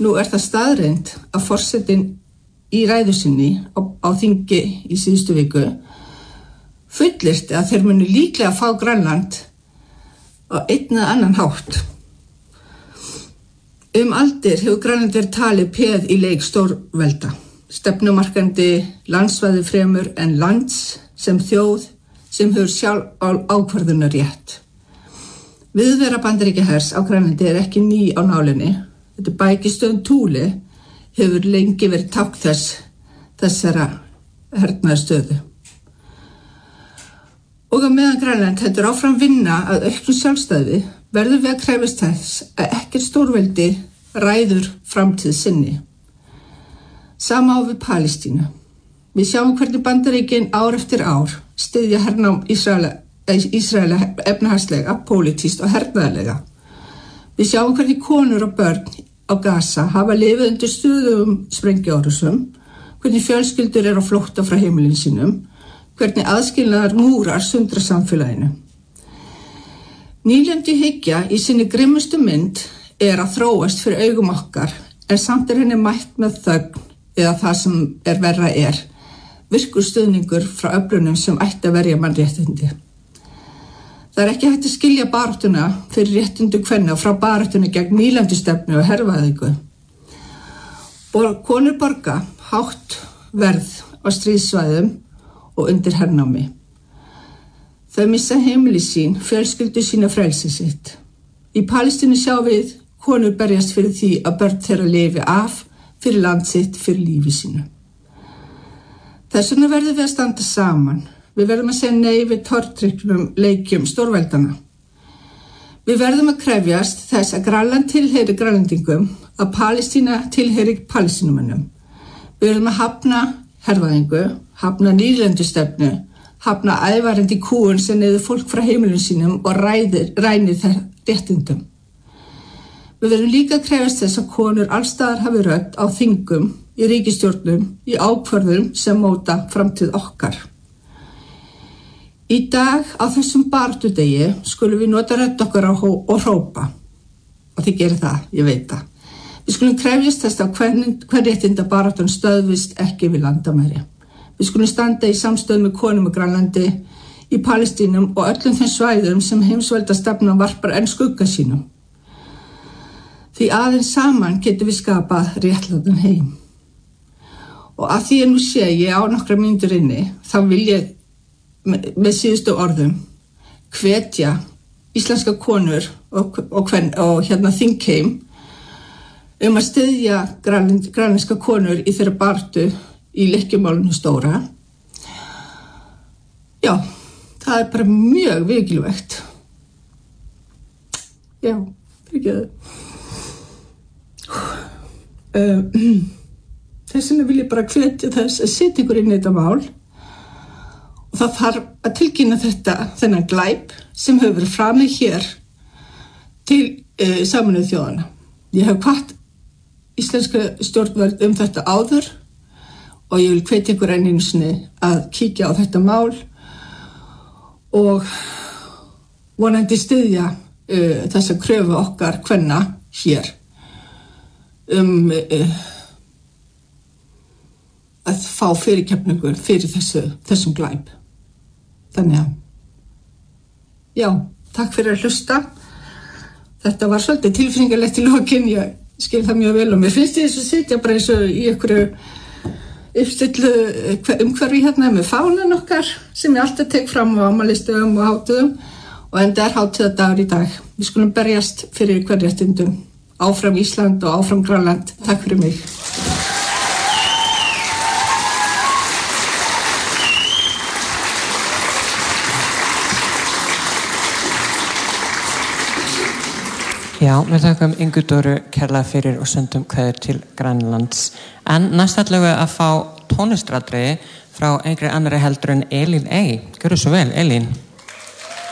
Nú það staðreynd að forsetinn í ræðu sinni á þingi í síðustu viku fullyrti að þeir munu líklega fá Grænland á einn eða annan hátt. Aldir hefur Grænland verið talið peð í leik stórvelda, stefnumarkandi landsvæði fremur en lands sem þjóð sem hefur sjálf ákvörðunarrétt. Viðvera Bandaríkjahers á Grænlandi ekki ný á nálinni. Þetta bækistöðin Thule hefur lengi verið tákn þessara hernaðarstöðu. Og á meðan Grænland heldur áfram vinna að auknu sjálfstæði verður við að krefjast þess að ekkert stórveldi ræður framtíð sinni. Sama á við Palestínu. Við sjáum hvernig Bandaríkin ár eftir ár styðja hernám Ísraela efnahagslega, pólitískt og hernaðarlega. Við sjáum hvernig konur og börn á Gaza hafa lifað undir stöðugum sprengjuárásum, hvernig fjölskyldur á flótta frá heimilin sínum, hvernig aðskilnaðar múrar sundra samfélaginu. Nýlendu hyggja í sinni grimmustu mynd að þróast fyrir augum okkar, en samt henni mætt með þögn eða það sem verra virkur stuðningur frá öflunum sem ætti að verja mannréttindi. Það ekki hægt að skilja baráttuna fyrir réttindi kvenna frá baráttunni gegn nýlendustefnu og hervæðingu. Konur borga hátt verð á stríðsvæðum og undir hernámi. Þau missa heimili sín, fjölskyldu sín og frelsi sitt. Í Palestínu sjá við konur berjast fyrir því að börn þeirra lifi af, fyrir land sitt, fyrir lífi sínu. Þess vegna verðum við að standa saman. Við verðum að segja nei við tortryggnum leikjum stórveldana. Við verðum að krefjast þess að Grænland tilheyri Grænlendingum, að Palestína tilheyri Palestínumönnum. Við verðum að hafna hervæðingu, hafna nýlendustefnu, hafna ævarandi kúgun sem neyður fólk frá heimilum sínum og rænir þær réttindum. Við verðum líka að krefjast þess að konur allstaðar hafi rödd á þingum, í ríkisstjórnum, í ákvörðum sem móta framtíð okkar. Í dag á þessum baráttudegi skulum við nota rödd okkar og hrópa. Og þið gerir það, ég veit það. Við skulum krefjast þess að hver réttinda baráttun stöðvist ekki við landamæri. Við skulum standa í samstöðu með konum í Grænlandi, í Palestínum og öllum þeim svæðum sem heimsveldastefnan varpar enn skugga sínum. Því aðeins saman getum við skapað réttlátan heim. Og að því nú sé ég á nokkra mínútur inni, þá vil ég með síðustu orðum hvetja íslenska konur og þingheim að styðja grænlenska konur í þeirra baráttu í leikjumálinu stóra. Já, það bara mjög mikilvægt. Já, fyrir Þess vegna vil ég bara hvetja þess að setja ykkur inn í þetta mál og það þarf að tilkynna þennan glæp sem hefur verið framið hér til Sameinuðu þjóðanna. Ég hef hvatt íslenska stjórnvöld þetta áður og ég vil hvetja ykkur enn einu sinni að kíkja á þetta mál og vonandi styðja þessa kröfu okkar kvenna hér að fá fyrirgefningu fyrir þessum glæp. Þannig að, já, takk fyrir að hlusta. Þetta var svolítið tilfinningalegt í lokin, ég skil það mjög vel og mér finnst ég að sitja bara eins og í einhverju uppstillu umhverfi hérna með fánan okkar sem ég alltaf tek fram á afmælisdögum og hátíðum og enda hátíðadagur í dag. Við skulum berjast fyrir kvenréttindum. Áfram Ísland og áfram Grænland. Takk fyrir mig. Já, við þakkum Ingu Dóru kærlega fyrir og sendum kveður til Grænlands. En næst ætlum við að fá tónlistaratriði frá einhverju annarri heldur en Elín Ey. Gjörðu svo vel, Elín.